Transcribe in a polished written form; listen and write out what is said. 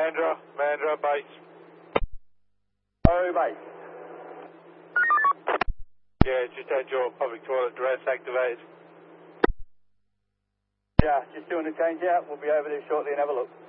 Mandra base. Oh, base. Yeah, just had your public toilet dress activated. Yeah, just doing the change out. We'll be over there shortly and have a look.